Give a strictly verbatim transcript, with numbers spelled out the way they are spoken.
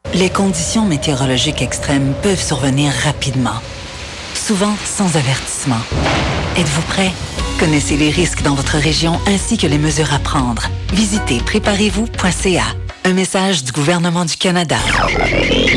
Les conditions météorologiques extrêmes peuvent survenir rapidement, souvent sans avertissement. Êtes-vous prêt? Connaissez les risques dans votre région ainsi que les mesures à prendre. Visitez préparez vous point c a. Un message du gouvernement du Canada.